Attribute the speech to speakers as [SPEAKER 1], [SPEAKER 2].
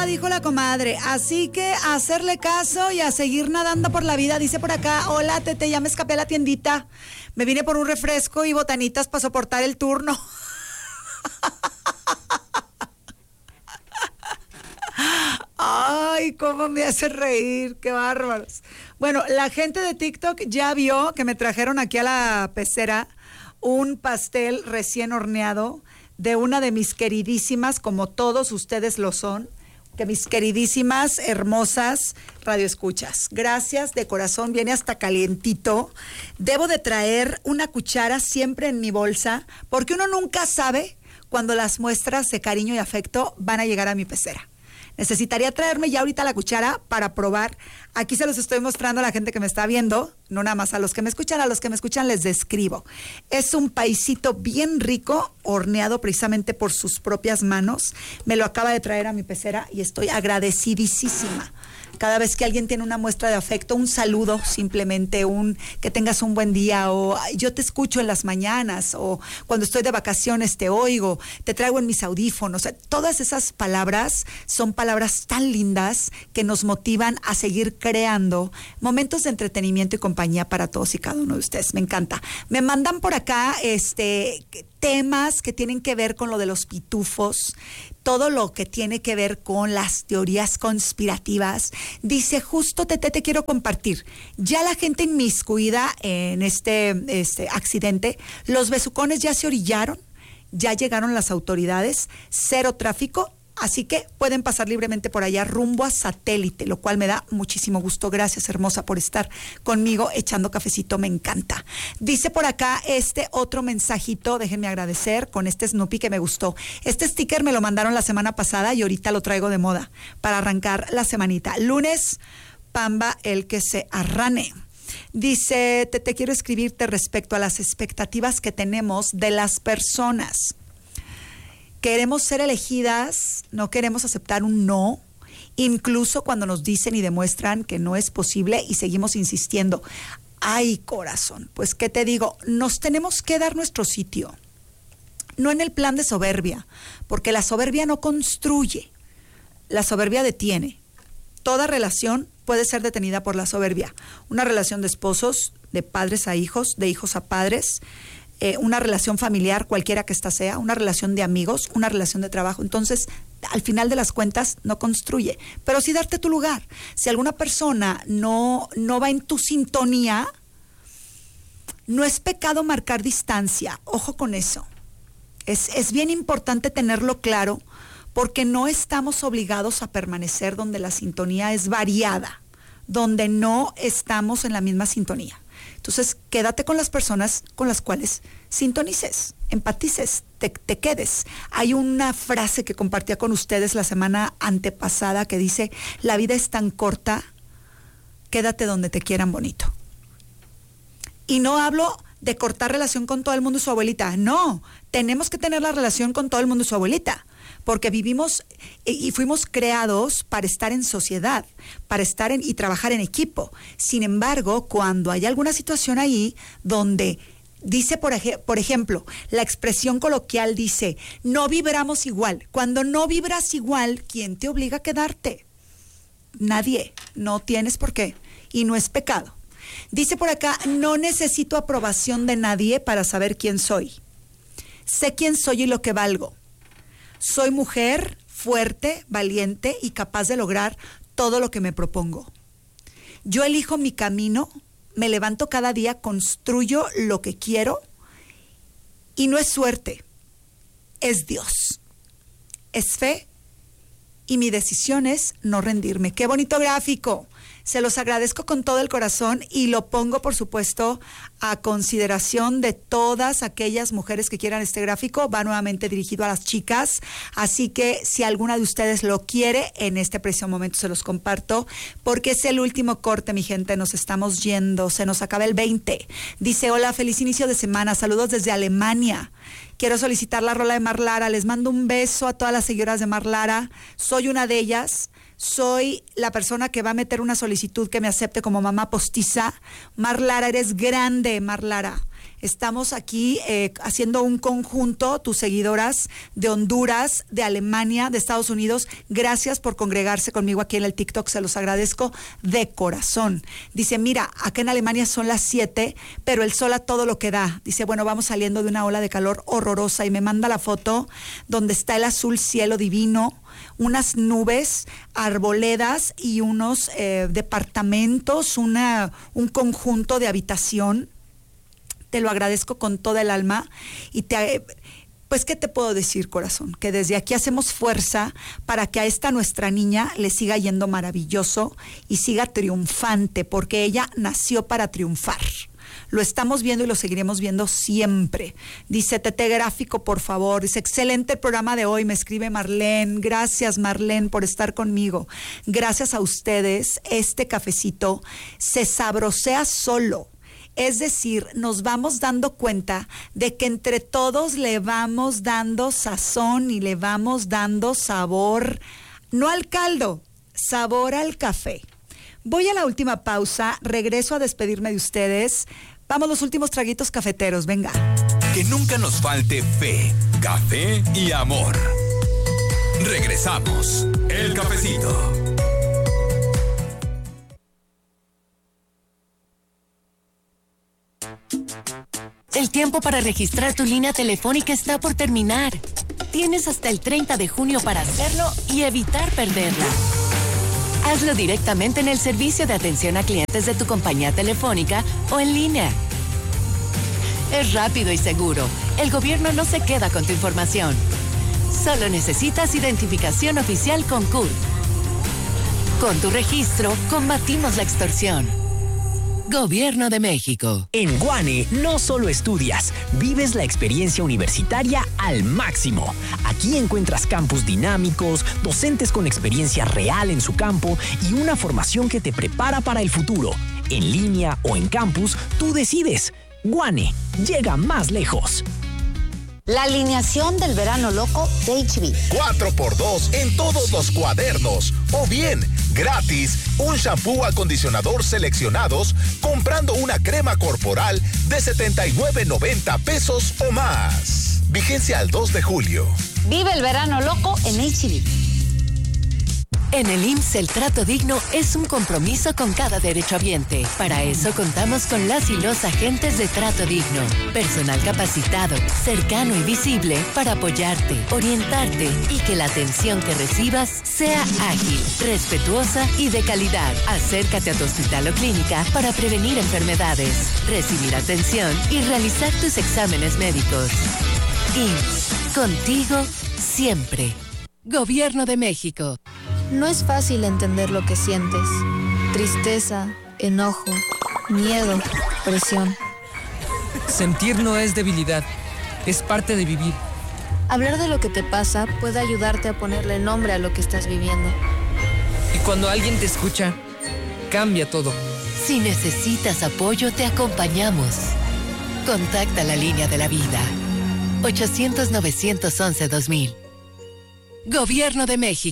[SPEAKER 1] dijo la comadre. Así que a hacerle caso y a seguir nadando por la vida. Dice por acá, hola Tete, ya me escapé a la tiendita. Me vine por un refresco y botanitas para soportar el turno. Ay, cómo me hace reír, qué bárbaros. Bueno, la gente de TikTok ya vio que me trajeron aquí a la pecera un pastel recién horneado de una de mis queridísimas, como todos ustedes lo son, que mis queridísimas, hermosas radioescuchas. Gracias de corazón, viene hasta calientito. Debo de traer una cuchara siempre en mi bolsa, porque uno nunca sabe cuando las muestras de cariño y afecto van a llegar a mi pecera. Necesitaría traerme ya ahorita la cuchara para probar. Aquí se los estoy mostrando a la gente que me está viendo, no nada más a los que me escuchan les describo. Es un paisito bien rico, horneado precisamente por sus propias manos. Me lo acaba de traer a mi pecera y estoy agradecidísima. Cada vez que alguien tiene una muestra de afecto, un saludo, simplemente que tengas un buen día, o yo te escucho en las mañanas, o cuando estoy de vacaciones te oigo, te traigo en mis audífonos. Todas esas palabras son palabras tan lindas que nos motivan a seguir creando momentos de entretenimiento y compañía para todos y cada uno de ustedes. Me encanta. Me mandan por acá temas que tienen que ver con lo de los pitufos, todo lo que tiene que ver con las teorías conspirativas. Dice, justo te quiero compartir, ya la gente inmiscuida en este accidente, los besucones ya se orillaron, ya llegaron las autoridades, cero tráfico, así que pueden pasar libremente por allá rumbo a Satélite, lo cual me da muchísimo gusto. Gracias, hermosa, por estar conmigo echando cafecito, me encanta. Dice por acá otro mensajito, déjenme agradecer, con Snoopy que me gustó. Este sticker me lo mandaron la semana pasada y ahorita lo traigo de moda para arrancar la semanita. Lunes, Pamba el que se arrane. Dice, te quiero escribirte respecto a las expectativas que tenemos de las personas. Queremos ser elegidas, no queremos aceptar un no, incluso cuando nos dicen y demuestran que no es posible y seguimos insistiendo. Ay, corazón, pues qué te digo, nos tenemos que dar nuestro sitio, no en el plan de soberbia, porque la soberbia no construye, la soberbia detiene. Toda relación puede ser detenida por la soberbia. Una relación de esposos, de padres a hijos, de hijos a padres, una relación familiar, cualquiera que ésta sea, una relación de amigos, una relación de trabajo. Entonces, al final de las cuentas, no construye, pero sí darte tu lugar. Si alguna persona no va en tu sintonía, no es pecado marcar distancia. Ojo con eso. Es bien importante tenerlo claro, porque no estamos obligados a permanecer donde la sintonía es variada, donde no estamos en la misma sintonía. Entonces, quédate con las personas con las cuales sintonices, empatices, te quedes. Hay una frase que compartía con ustedes la semana antepasada que dice, la vida es tan corta, quédate donde te quieran bonito. Y no hablo de cortar relación con todo el mundo y su abuelita, no, tenemos que tener la relación con todo el mundo y su abuelita, porque vivimos y fuimos creados para estar en sociedad, para estar y trabajar en equipo. Sin embargo, cuando hay alguna situación ahí donde dice, por ejemplo, la expresión coloquial dice, no vibramos igual. Cuando no vibras igual, ¿quién te obliga a quedarte? Nadie, no tienes por qué, y no es pecado. Dice por acá, no necesito aprobación de nadie para saber quién soy. Sé quién soy y lo que valgo. Soy mujer fuerte, valiente y capaz de lograr todo lo que me propongo. Yo elijo mi camino, me levanto cada día, construyo lo que quiero y no es suerte, es Dios, es fe y mi decisión es no rendirme. ¡Qué bonito gráfico! Se los agradezco con todo el corazón y lo pongo, por supuesto, a consideración de todas aquellas mujeres que quieran este gráfico. Va nuevamente dirigido a las chicas, así que si alguna de ustedes lo quiere, en este preciso momento se los comparto, porque es el último corte, mi gente, nos estamos yendo, se nos acaba el 20. Dice, hola, feliz inicio de semana, saludos desde Alemania. Quiero solicitar la rola de Mar Lara, les mando un beso a todas las seguidoras de Mar Lara, soy una de ellas. Soy la persona que va a meter una solicitud que me acepte como mamá postiza. Mar Lara, eres grande, Mar Lara. Estamos aquí haciendo un conjunto, tus seguidoras de Honduras, de Alemania, de Estados Unidos. Gracias por congregarse conmigo aquí en el TikTok, se los agradezco de corazón. Dice, mira, acá en Alemania son las 7, pero el sol a todo lo que da. Dice, bueno, vamos saliendo de una ola de calor horrorosa y me manda la foto donde está el azul cielo divino, unas nubes, arboledas y unos departamentos, un conjunto de habitación. Te lo agradezco con toda el alma y pues, ¿qué te puedo decir, corazón? Que desde aquí hacemos fuerza para que a esta nuestra niña le siga yendo maravilloso y siga triunfante, porque ella nació para triunfar. Lo estamos viendo y lo seguiremos viendo siempre. Dice, Tete Gráfico, por favor. Dice, excelente el programa de hoy, me escribe Marlene. Gracias, Marlene, por estar conmigo. Gracias a ustedes, este cafecito se sabrosea solo. Es decir, nos vamos dando cuenta de que entre todos le vamos dando sazón y le vamos dando sabor, no al caldo, sabor al café. Voy a la última pausa, regreso a despedirme de ustedes. Vamos, los últimos traguitos cafeteros, venga.
[SPEAKER 2] Que nunca nos falte fe, café y amor. Regresamos, El Cafecito.
[SPEAKER 3] El tiempo para registrar tu línea telefónica está por terminar. Tienes hasta el 30 de junio para hacerlo y evitar perderla. Hazlo directamente en el servicio de atención a clientes de tu compañía telefónica o en línea. Es rápido y seguro. El gobierno no se queda con tu información. Solo necesitas identificación oficial con CURP. Con tu registro, combatimos la extorsión. Gobierno de México.
[SPEAKER 4] En Guane no solo estudias, vives la experiencia universitaria al máximo. Aquí encuentras campus dinámicos, docentes con experiencia real en su campo y una formación que te prepara para el futuro. En línea o en campus, tú decides. Guane, llega más lejos.
[SPEAKER 5] La alineación del verano loco de HB.
[SPEAKER 6] 4x2 en todos los cuadernos. O bien, gratis, un shampoo acondicionador seleccionados comprando una crema corporal de $79.90 pesos o más. Vigencia al 2 de julio.
[SPEAKER 5] Vive el verano loco en HB.
[SPEAKER 3] En el IMSS, el trato digno es un compromiso con cada derechohabiente. Para eso contamos con las y los agentes de trato digno. Personal capacitado, cercano y visible para apoyarte, orientarte y que la atención que recibas sea ágil, respetuosa y de calidad. Acércate a tu hospital o clínica para prevenir enfermedades, recibir atención y realizar tus exámenes médicos. IMSS, contigo siempre. Gobierno de México.
[SPEAKER 7] No es fácil entender lo que sientes. Tristeza, enojo, miedo, presión.
[SPEAKER 8] Sentir no es debilidad, es parte de vivir.
[SPEAKER 7] Hablar de lo que te pasa puede ayudarte a ponerle nombre a lo que estás viviendo.
[SPEAKER 8] Y cuando alguien te escucha, cambia todo.
[SPEAKER 3] Si necesitas apoyo, te acompañamos. Contacta la línea de la vida. 800-911-2000. Gobierno de México.